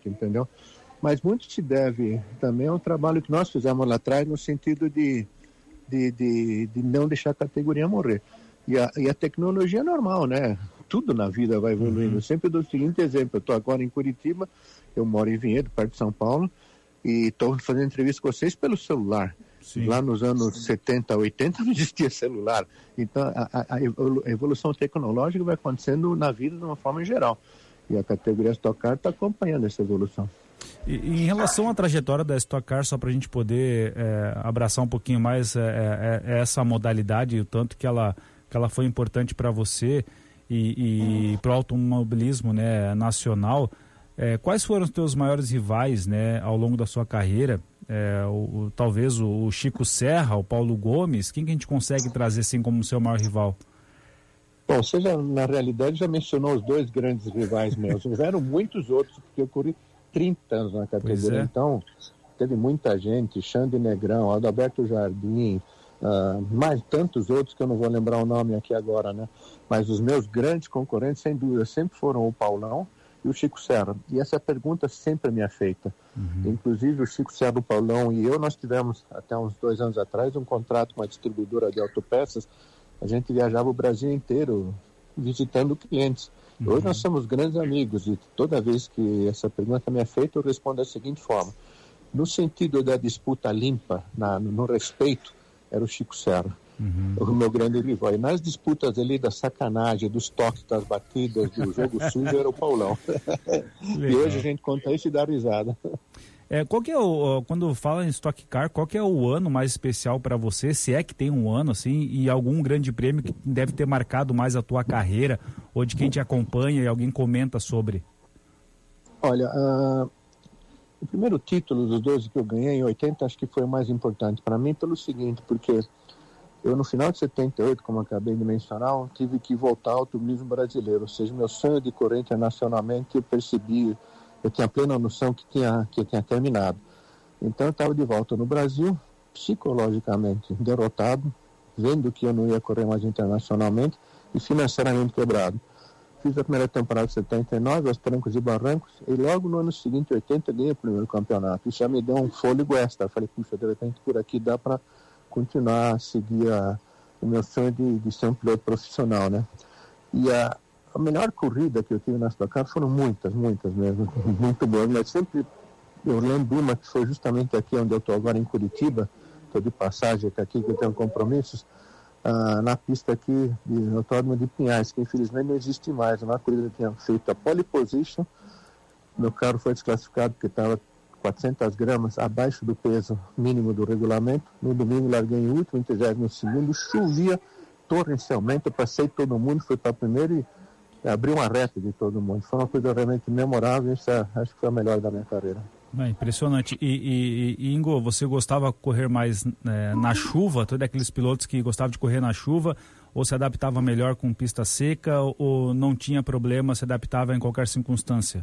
entendeu? Mas muito se deve também ao trabalho que nós fizemos lá atrás, no sentido de não deixar a categoria morrer. E a tecnologia é normal, né? Tudo na vida vai evoluindo. Eu sempre dou o seguinte exemplo: eu estou agora em Curitiba, eu moro em Vinhedo, perto de São Paulo, e estou fazendo entrevista com vocês pelo celular. Sim. Lá nos anos 70, 80 não existia celular. Então a evolução tecnológica vai acontecendo na vida de uma forma geral. E a categoria Stock Car está acompanhando essa evolução. E em relação à trajetória da Stock Car, só para a gente poder abraçar um pouquinho mais essa modalidade, o tanto que ela foi importante para você e para o automobilismo, né, nacional, quais foram os teus maiores rivais, né, ao longo da sua carreira? Talvez o Chico Serra, o Paulo Gomes, quem que a gente consegue trazer assim como seu maior rival? Bom, você já, na realidade, já mencionou os dois grandes rivais meus. Houveram muitos outros, porque eu corri 30 anos na categoria, então teve muita gente, Xande Negrão, Adalberto Jardim, mais tantos outros que eu não vou lembrar o nome aqui agora, né? Mas os meus grandes concorrentes, sem dúvida, sempre foram o Paulão e o Chico Serra. E essa pergunta sempre me é feita. Inclusive o Chico Serra, o Paulão e eu, nós tivemos até uns 2 anos atrás um contrato com uma distribuidora de autopeças. A gente viajava o Brasil inteiro visitando clientes. Hoje nós somos grandes amigos e toda vez que essa pergunta me é feita, eu respondo da seguinte forma: no sentido da disputa limpa, no respeito, era o Chico Serra, o meu grande rival. E nas disputas ali da sacanagem, dos toques, das batidas, do jogo sujo, era o Paulão. E hoje a gente conta isso e dá risada. Qual que é quando fala em Stock Car, qual que é o ano mais especial para você, se é que tem um ano assim, e algum grande prêmio que deve ter marcado mais a tua carreira, ou de quem te acompanha e alguém comenta sobre? Olha, o primeiro título dos 12 que eu ganhei em 80, acho que foi o mais importante para mim pelo seguinte, porque eu no final de 78, como acabei de mencionar, tive que voltar ao automobilismo brasileiro, ou seja, meu sonho de correr internacionalmente, eu tinha plena noção que tinha terminado. Então eu estava de volta no Brasil, psicologicamente derrotado, vendo que eu não ia correr mais internacionalmente e financeiramente quebrado. Fiz a primeira temporada de 79, aos trancos e barrancos, e logo no ano seguinte, 80, ganhei o primeiro campeonato. Isso já me deu um fôlego extra. Eu falei, puxa, de repente por aqui dá para continuar a seguir o meu sonho de ser um piloto profissional, né? E a melhor corrida que eu tive na Stock Car foram muitas mesmo, muito boas, mas sempre eu lembro uma que foi justamente aqui onde eu estou agora em Curitiba, estou de passagem aqui que eu tenho compromissos, na pista aqui de Autódromo de Pinhais, que infelizmente não existe mais. Uma corrida que tinha feito a pole position, meu carro foi desclassificado porque estava 400 gramas abaixo do peso mínimo do regulamento. No domingo larguei em último, 32º, chovia torrencialmente, eu passei todo mundo, fui para primeiro e abri uma reta de todo mundo. Foi uma coisa realmente memorável, isso acho que foi a melhor da minha carreira. Impressionante. E Ingo, você gostava de correr mais na chuva? Tu é daqueles pilotos que gostavam de correr na chuva, ou se adaptava melhor com pista seca, ou não tinha problema, se adaptava em qualquer circunstância?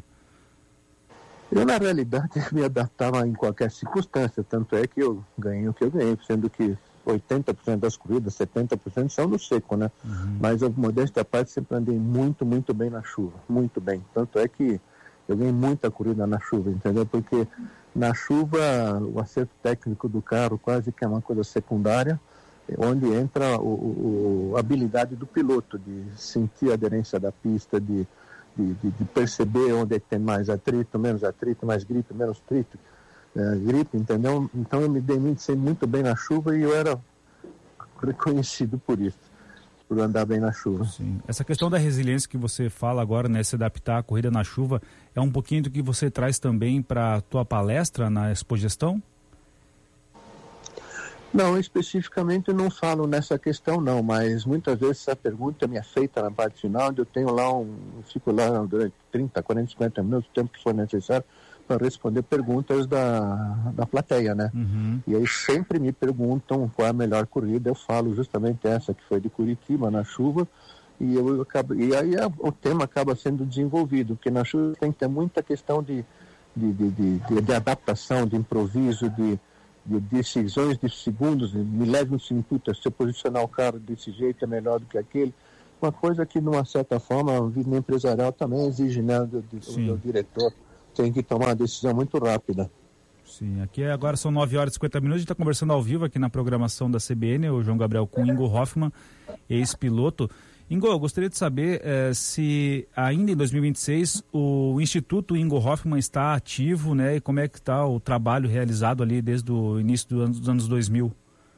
Eu, na realidade, me adaptava em qualquer circunstância, tanto é que eu ganhei o que eu ganhei, sendo que 80% das corridas, 70% são no seco, né? Mas eu, modéstia à parte, sempre andei muito, muito bem na chuva, muito bem. Tanto é que eu ganhei muita corrida na chuva, entendeu? Porque na chuva o acerto técnico do carro quase que é uma coisa secundária, onde entra a habilidade do piloto de sentir a aderência da pista, de perceber onde é que tem mais atrito, menos atrito, mais gripe, menos gripe, entendeu? Então eu me dei sempre muito bem na chuva e eu era reconhecido por isso, por andar bem na chuva. Sim. Essa questão da resiliência que você fala agora, né, se adaptar à corrida na chuva, é um pouquinho do que você traz também para a tua palestra na Expogestão? Não, especificamente eu não falo nessa questão não, mas muitas vezes essa pergunta me é feita na parte final, onde eu tenho lá fico lá durante 30, 40, 50 minutos, o tempo que for necessário, para responder perguntas da plateia, né? E aí sempre me perguntam qual é a melhor corrida, eu falo justamente essa que foi de Curitiba, na chuva, e aí o tema acaba sendo desenvolvido, porque na chuva tem que ter muita questão de adaptação, de improviso, de decisões de segundos, milésimos de minutos, se eu posicionar o carro desse jeito é melhor do que aquele, uma coisa que, de uma certa forma, a vida empresarial também exige, né, do diretor. tem que tomar uma decisão muito rápida. Sim, aqui agora são 9 horas e 50 minutos, a gente está conversando ao vivo aqui na programação da CBN, o João Gabriel com Ingo Hoffmann, ex-piloto. Ingo, eu gostaria de saber se ainda em 2026 o Instituto Ingo Hoffmann está ativo, né, e como é que está o trabalho realizado ali desde o início dos anos 2000.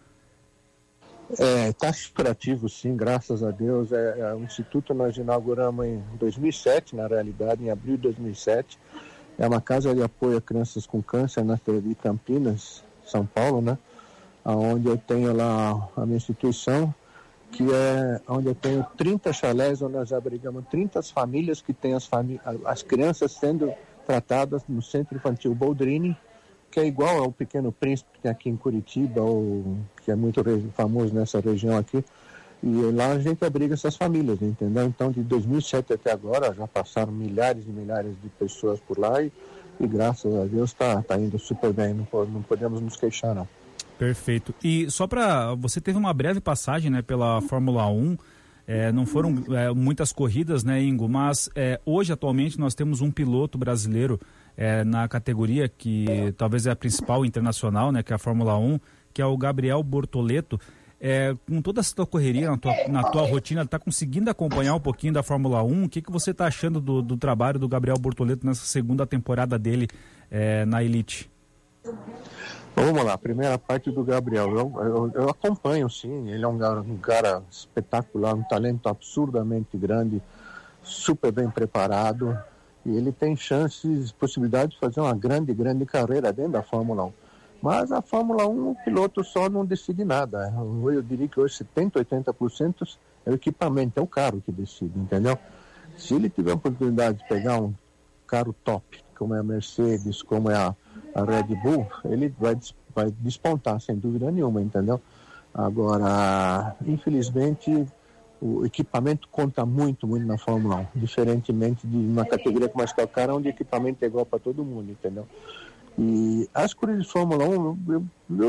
Está super ativo, sim, graças a Deus. O Instituto nós inauguramos em 2007, na realidade, em abril de 2007. É uma casa de apoio a crianças com câncer na cidade de Campinas, São Paulo, né? Onde eu tenho lá a minha instituição, que é onde eu tenho 30 chalés, onde nós abrigamos 30 famílias que têm as crianças sendo tratadas no Centro Infantil Boldrini, que é igual ao Pequeno Príncipe que tem aqui em Curitiba, que é muito famoso nessa região aqui. E lá a gente abriga essas famílias, entendeu? Então, de 2007 até agora, já passaram milhares e milhares de pessoas por lá e graças a Deus está indo super bem, não podemos nos queixar, não. Perfeito. E só para... Você teve uma breve passagem, né, pela Fórmula 1, não foram muitas corridas, né, Ingo? Mas hoje, atualmente, nós temos um piloto brasileiro na categoria que talvez é a principal internacional, né, que é a Fórmula 1, que é o Gabriel Bortoleto. Com toda essa tua correria na tua rotina, está conseguindo acompanhar um pouquinho da Fórmula 1? O que você está achando do trabalho do Gabriel Bortoleto nessa segunda temporada dele na Elite? Vamos lá, primeira parte do Gabriel. Eu acompanho, sim. Ele é um cara espetacular, um talento absurdamente grande, super bem preparado. E ele tem chances, possibilidade de fazer uma grande carreira dentro da Fórmula 1. Mas a Fórmula 1, o piloto só não decide nada. Eu diria que hoje 70%, 80% é o equipamento, é o carro que decide, entendeu? Se ele tiver a oportunidade de pegar um carro top, como é a Mercedes, como é a Red Bull, ele vai despontar, sem dúvida nenhuma, entendeu? Agora, infelizmente, o equipamento conta muito na Fórmula 1, diferentemente de uma categoria como a Stock Car, onde o equipamento é igual para todo mundo, entendeu? E as corridas de Fórmula 1,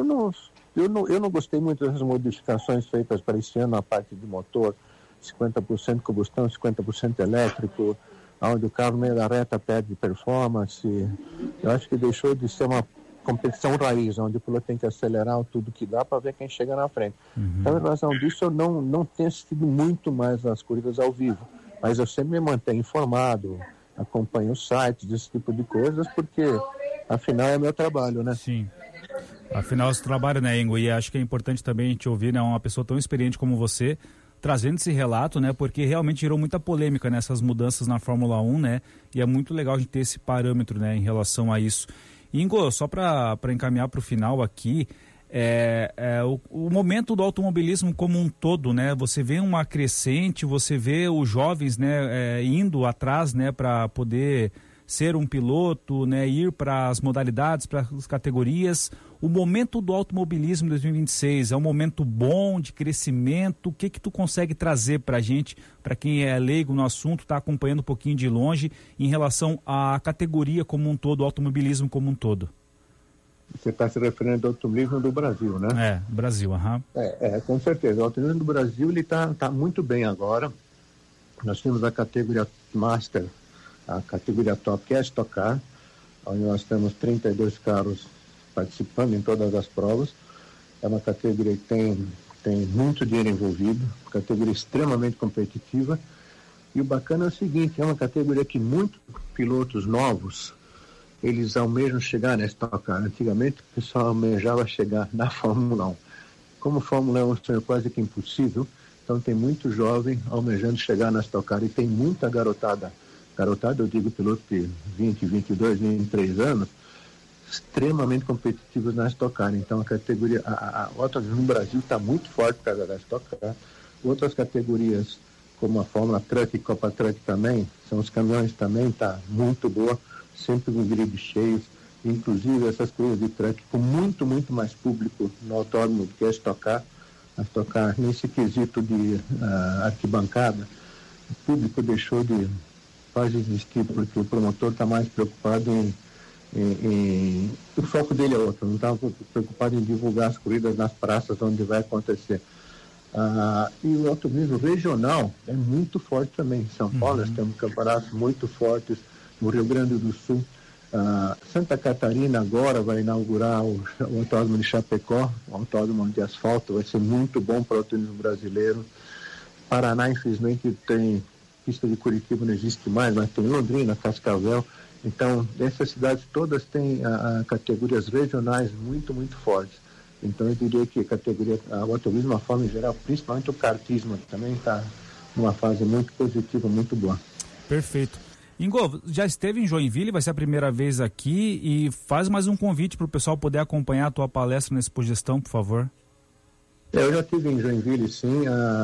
eu não gostei muito dessas modificações feitas para esse ano na parte de motor, 50% combustão, 50% elétrico, onde o carro no meio da reta perde performance. Eu acho que deixou de ser uma competição raiz, onde o piloto tem que acelerar tudo que dá para ver quem chega na frente. Então, em razão disso, eu não tenho assistido muito mais as corridas ao vivo, mas eu sempre me mantenho informado, acompanho os sites, esse tipo de coisas, porque afinal é meu trabalho, né? Sim. Afinal é o seu trabalho, né, Ingo? E acho que é importante também a gente ouvir, né, uma pessoa tão experiente como você trazendo esse relato, né, porque realmente gerou muita polêmica nessas mudanças na Fórmula 1, né, e é muito legal a gente ter esse parâmetro, né, em relação a isso. Ingo, só para encaminhar para o final aqui, o momento do automobilismo como um todo, né, você vê uma crescente, você vê os jovens, né, indo atrás, né, para poder ser um piloto, né, ir para as modalidades, para as categorias. O momento do automobilismo em 2026 é um momento bom de crescimento? O que tu consegue trazer para a gente, para quem é leigo no assunto, está acompanhando um pouquinho de longe, em relação à categoria como um todo, o automobilismo como um todo? Você está se referindo ao automobilismo do Brasil, né? Brasil, aham. Com certeza. O automobilismo do Brasil está muito bem agora. Nós temos a categoria Master, a categoria top, que é a Stock Car, onde nós temos 32 carros participando em todas as provas. É uma categoria que tem muito dinheiro envolvido, categoria extremamente competitiva. E o bacana é o seguinte, é uma categoria que muitos pilotos novos, eles almejam chegar na Stock Car. Antigamente o pessoal almejava chegar na Fórmula 1. Como a Fórmula 1 é um sonho quase que impossível, então tem muito jovem almejando chegar na Stock Car e tem muita garotada, eu digo piloto de 20, 22, 23 anos, extremamente competitivos na Stock Car. Então a categoria, a automobilismo no Brasil está muito forte por causa da Stock Car. Outras categorias, como a Fórmula Truck e Copa Truck também, são os caminhões também, está muito boa, sempre com grid cheios, inclusive essas corridas de truck com muito mais público no autódromo do que a Stock Car. A Stock Car, nesse quesito de arquibancada, o público deixou de quase existir, porque o promotor está mais preocupado o foco dele é outro, não está preocupado em divulgar as corridas nas praças onde vai acontecer. E o automobilismo regional é muito forte também. Em São Paulo nós temos campeonatos muito fortes, no Rio Grande do Sul Santa Catarina agora vai inaugurar o autódromo de Chapecó, um autódromo de asfalto, vai ser muito bom para o turismo brasileiro. Paraná, infelizmente, tem pista de Curitiba, não existe mais, mas tem Londrina, Cascavel. Então, essas cidades todas têm categorias regionais muito, muito fortes. Então, eu diria que o automobilismo, de uma forma geral, principalmente o kartismo, também está numa fase muito positiva, muito boa. Perfeito. Ingo, já esteve em Joinville, vai ser a primeira vez aqui, e faz mais um convite para o pessoal poder acompanhar a tua palestra na Expogestão, por favor. Eu já estive em Joinville, sim,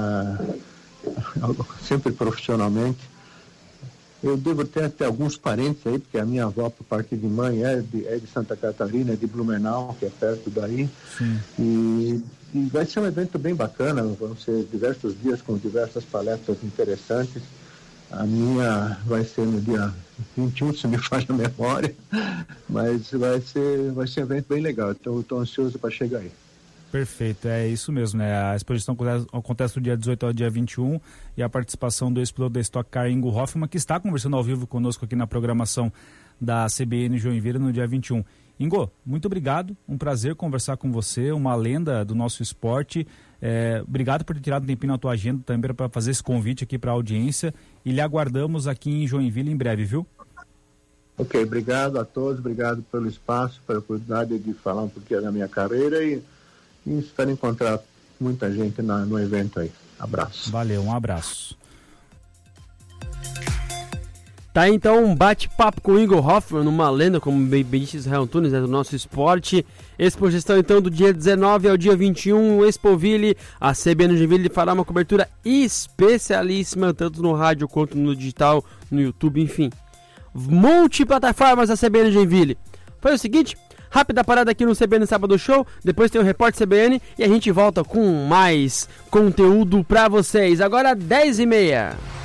sempre profissionalmente. Eu devo ter até alguns parentes aí, porque a minha avó, por parte de mãe, é de Santa Catarina, é de Blumenau, que é perto daí. Sim. E vai ser um evento bem bacana, vão ser diversos dias com diversas palestras interessantes. A minha vai ser no dia 21, se me falha a memória, mas vai ser um evento bem legal, então estou ansioso para chegar aí. Perfeito, é isso mesmo, né? A exposição acontece do dia 18 ao dia 21 e a participação do ex-piloto da Stock Car, Ingo Hoffmann, que está conversando ao vivo conosco aqui na programação da CBN Joinville no dia 21. Ingo, muito obrigado, um prazer conversar com você, uma lenda do nosso esporte. Obrigado por ter tirado um tempinho na tua agenda também para fazer esse convite aqui para a audiência e lhe aguardamos aqui em Joinville em breve, viu? Ok, obrigado a todos, obrigado pelo espaço, pela oportunidade de falar um pouquinho da minha carreira e espero encontrar muita gente no evento aí. Abraço. Valeu, um abraço. Tá, então, um bate-papo com o Ingo Hoffmann, uma lenda, como bem disse Israel Antunes, do nosso esporte. Expogestão, então, do dia 19 ao dia 21, Expoville. A CBN Joinville fará uma cobertura especialíssima, tanto no rádio quanto no digital, no YouTube, enfim. Multiplataformas da CBN Joinville. Foi o seguinte, rápida parada aqui no CBN Sábado Show, depois tem o Repórter CBN e a gente volta com mais conteúdo pra vocês. Agora 10h30.